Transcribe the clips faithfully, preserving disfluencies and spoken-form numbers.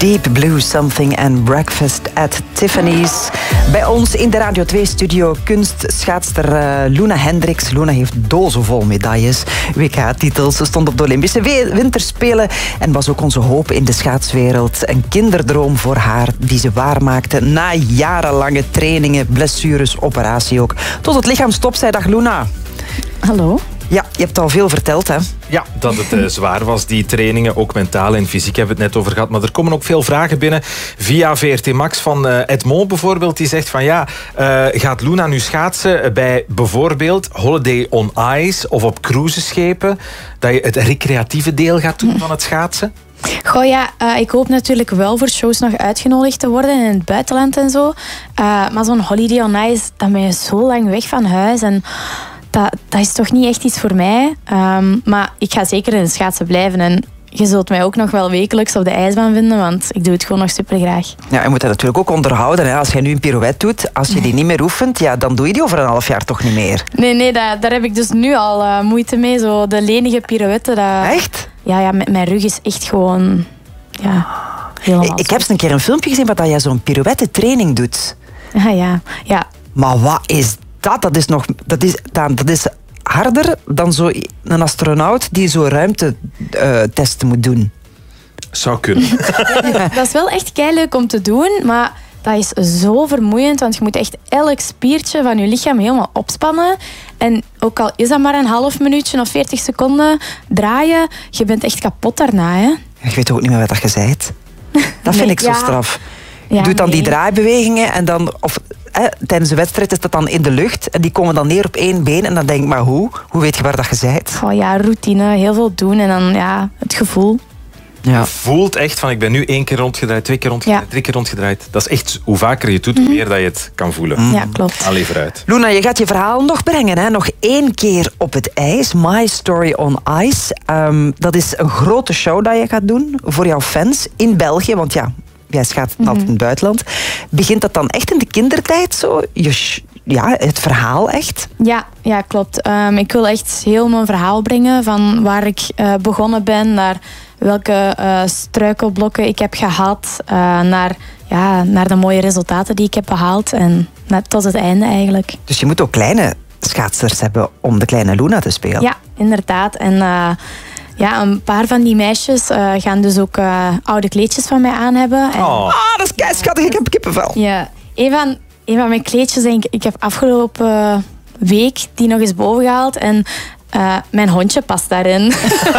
Deep Blue Something en Breakfast at Tiffany's. Bij ons in de Radio twee-studio kunstschaatster uh, Luna Hendricks. Luna heeft dozen vol medailles, W K-titels. Ze stond op de Olympische Winterspelen en was ook onze hoop in de schaatswereld. Een kinderdroom voor haar die ze waarmaakte na jarenlange trainingen, blessures, operatie ook. Tot het lichaam stop zei. Dag Luna. Hallo. Ja, je hebt al veel verteld, hè? Ja, dat het uh, zwaar was, die trainingen. Ook mentaal en fysiek hebben we het net over gehad. Maar er komen ook veel vragen binnen via V R T Max van uh, Edmond bijvoorbeeld. Die zegt van ja, uh, gaat Luna nu schaatsen bij bijvoorbeeld Holiday on Ice of op cruiseschepen? Dat je het recreatieve deel gaat doen van het schaatsen? Goh ja, uh, ik hoop natuurlijk wel voor shows nog uitgenodigd te worden in het buitenland en zo. Uh, maar zo'n Holiday on Ice, dan ben je zo lang weg van huis en... Dat, dat is toch niet echt iets voor mij. Um, maar ik ga zeker in het schaatsen blijven. En je zult mij ook nog wel wekelijks op de ijsbaan vinden, want ik doe het gewoon nog super graag. Ja, je moet dat natuurlijk ook onderhouden. Hè. Als jij nu een pirouette doet, als je die niet meer oefent, ja, dan doe je die over een half jaar toch niet meer. Nee, nee, dat, daar heb ik dus nu al uh, moeite mee. Zo de lenige pirouette. Dat, echt? Ja, ja, mijn rug is echt gewoon... Ja, helemaal ik heb eens een keer een filmpje gezien waar jij zo'n pirouette training doet. Ah, ja, ja. Maar wat is dat? Dat is nog... Dat is, dat is harder dan zo een astronaut die zo'n ruimtetesten uh, moet doen. Zou kunnen. Ja, dat is wel echt keileuk om te doen, maar dat is zo vermoeiend, want je moet echt elk spiertje van je lichaam helemaal opspannen. En ook al is dat maar een half minuutje of veertig seconden draaien, je bent echt kapot daarna. Hè? Ik weet ook niet meer wat je zei. Dat vind nee, ik zo ja. straf. Je Ja, doet dan nee. die draaibewegingen en dan... Of, eh, tijdens de wedstrijd is dat dan in de lucht en die komen dan neer op één been en dan denk ik, maar hoe? Hoe weet je waar dat je bent? Oh ja, routine, heel veel doen en dan ja, het gevoel. Ja. Je voelt echt van, ik ben nu één keer rondgedraaid, twee keer rondgedraaid, Ja. drie keer rondgedraaid. Dat is echt, hoe vaker je het doet, hoe meer dat je het kan voelen. Ja, klopt. Allee, vooruit. Luna, je gaat je verhaal nog brengen. Hè? Nog één keer op het ijs. My Story on Ice. Um, dat is een grote show dat je gaat doen voor jouw fans in België. Want ja, jij gaat mm-hmm. altijd in het buitenland. Begint dat dan echt in de kindertijd zo? Je, ja, het verhaal echt? Ja, ja klopt. Um, ik wil echt heel mijn verhaal brengen van waar ik uh, begonnen ben naar welke uh, struikelblokken ik heb gehad, uh, naar, ja, naar de mooie resultaten die ik heb behaald en naar, tot het einde eigenlijk. Dus je moet ook kleine schaatsers hebben om de kleine Luna te spelen? Ja, inderdaad. En uh, ja, een paar van die meisjes uh, gaan dus ook uh, oude kleedjes van mij aan hebben. En, Oh. Ah, dat is keischattig. Ik heb kippenvel. ja, een van, een van mijn kleedjes, denk ik, ik heb afgelopen week die nog eens boven gehaald en uh, mijn hondje past daarin.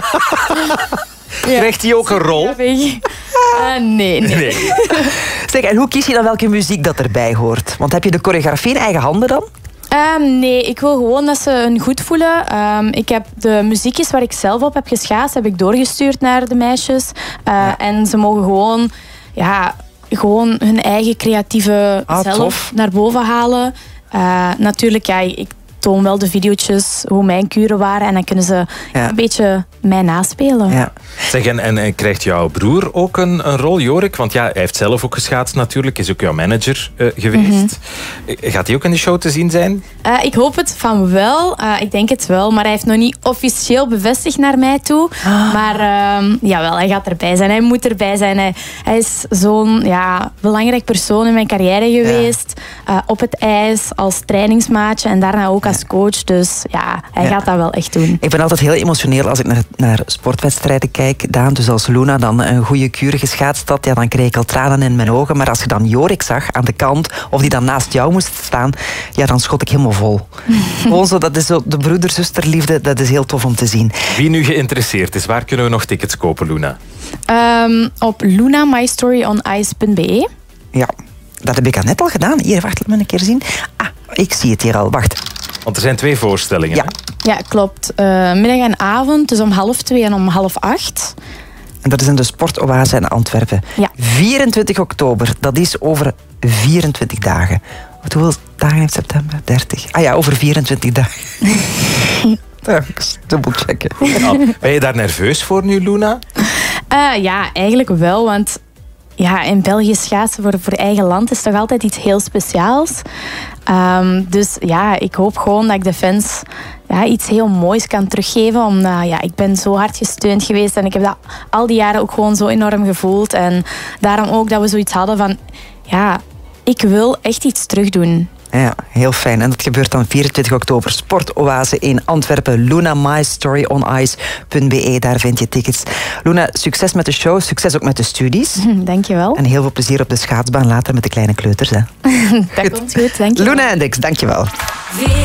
Ja. Krijgt hij ook een rol? Uh, nee, nee. Nee. Zeg, en hoe kies je dan welke muziek dat erbij hoort? Want heb je de choreografie in eigen handen dan? Um, nee, ik wil gewoon dat ze hun goed voelen. Um, ik heb de muziekjes waar ik zelf op heb geschaatst, heb ik doorgestuurd naar de meisjes. Uh, ja. En ze mogen gewoon, ja, gewoon hun eigen creatieve ah, zelf tof. naar boven halen. Uh, natuurlijk, ja, ik toon wel de video's hoe mijn kuren waren en dan kunnen ze ja. een beetje mij naspelen. Ja. Zeg, en, en, en krijgt jouw broer ook een, een rol, Jorik? Want ja, hij heeft zelf ook geschaatst natuurlijk, is ook jouw manager uh, geweest. Mm-hmm. Gaat hij ook in de show te zien zijn? Uh, ik hoop het van wel. Uh, ik denk het wel, maar hij heeft nog niet officieel bevestigd naar mij toe. Ah. Maar uh, jawel, hij gaat erbij zijn. Hij moet erbij zijn. Hij, hij is zo'n ja, belangrijk persoon in mijn carrière geweest. Ja. Uh, op het ijs, als trainingsmaatje en daarna ook als coach. Dus ja, hij ja. gaat dat wel echt doen. Ik ben altijd heel emotioneel als ik naar, naar sportwedstrijden kijk, Daan. Dus als Luna dan een goede kuur geschaatst had, ja, dan kreeg ik al tranen in mijn ogen. Maar als je dan Jorik zag aan de kant, of die dan naast jou moest staan, ja, dan schot ik helemaal vol. Gewoon zo, dat is zo de broeder-zusterliefde, dat is heel tof om te zien. Wie nu geïnteresseerd is, waar kunnen we nog tickets kopen, Luna? Um, op luna my story on ice punt b e. Ja, dat heb ik net al gedaan. Hier, wacht, laat me een keer zien. Ah, ik zie het hier al, wacht. Want er zijn twee voorstellingen. Ja, ja klopt. Uh, middag en avond, dus om half twee en om half acht. En dat is in de Sportoase in Antwerpen. Ja. vierentwintig oktober, dat is over vierentwintig dagen. Hoeveel dagen heeft september? dertig. Ah ja, over vierentwintig dagen. Dubbelchecken. Ja, ben je daar nerveus voor nu, Luna? Uh, ja, eigenlijk wel, want ja, in België schaatsen voor, voor eigen land is toch altijd iets heel speciaals. Um, dus ja, ik hoop gewoon dat ik de fans ja, iets heel moois kan teruggeven. Omdat ja, ik ben zo hard gesteund geweest en ik heb dat al die jaren ook gewoon zo enorm gevoeld. En daarom ook dat we zoiets hadden van, ja, ik wil echt iets terugdoen. Ja, heel fijn. En dat gebeurt dan vierentwintig oktober. Sportoase in Antwerpen. Luna, my story on ice punt b e. Daar vind je tickets. Luna, succes met de show. Succes ook met de studies. Dank je wel. En heel veel plezier op de schaatsbaan later met de kleine kleuters. Hè. Dat komt goed, dank je wel. Luna Hendricks, dank je wel.